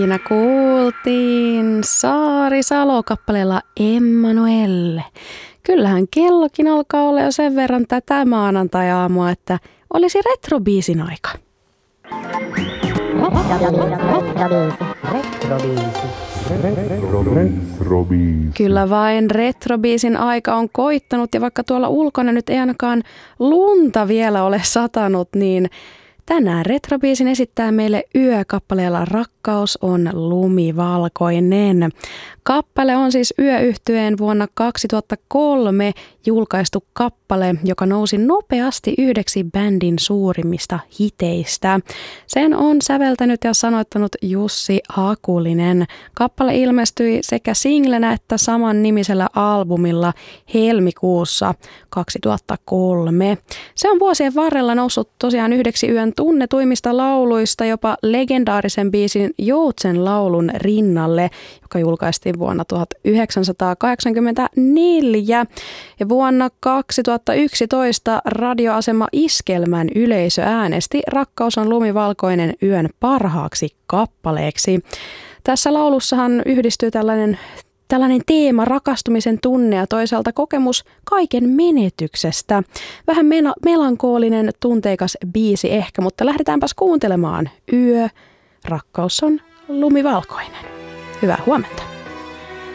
Siinä kuultiin Saari Salo kappaleella Emmanuelle. Kyllähän kellokin alkaa olla jo sen verran tätä maanantai-aamua, että olisi retrobiisin aika. Kyllä vain retrobiisin aika on koittanut ja vaikka tuolla ulkona nyt ei ainakaan lunta vielä ole satanut, niin tänään retrobiisin esittää meille Yö-kappaleella Rakkaus on lumivalkoinen. Kappale on siis Yö-yhtyeen vuonna 2003 julkaistu kappale, joka nousi nopeasti yhdeksi bändin suurimmista hiteistä. Sen on säveltänyt ja sanoittanut Jussi Hakulinen. Kappale ilmestyi sekä singlenä että saman nimisellä albumilla helmikuussa 2003. Se on vuosien varrella noussut tosiaan yhdeksi yön tunnetuimmista lauluista jopa legendaarisen biisin Joutsen laulun rinnalle, joka julkaistiin vuonna 1984. Ja vuonna 2011 radioasema Iskelmän yleisö äänesti Rakkaus on lumivalkoinen yön parhaaksi kappaleeksi. Tässä laulussahan yhdistyy tällainen teema, rakastumisen tunne ja toisaalta kokemus kaiken menetyksestä. Vähän melankoolinen, tunteikas biisi ehkä, mutta lähdetäänpäs kuuntelemaan. Yö, rakkaus on lumivalkoinen. Hyvää huomenta.